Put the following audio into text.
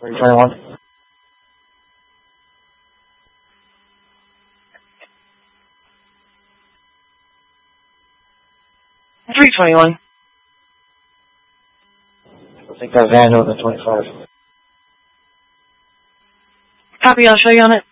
321. 321. I think that van over the 25. Copy, I'll show you on it.